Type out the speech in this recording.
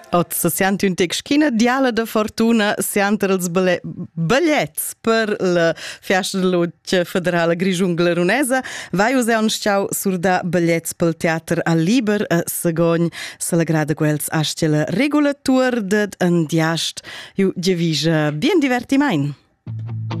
Ot sessiant un texchina diala da fortuna sianter els ballets per la fiasta de l'Otg federala Grischun Glarunesa. Vai usare un schau sur da ballets pel teater al liber a Sagogn se la grada quels asce la regulatur dad andiast. Ju giavischa bien divertimain.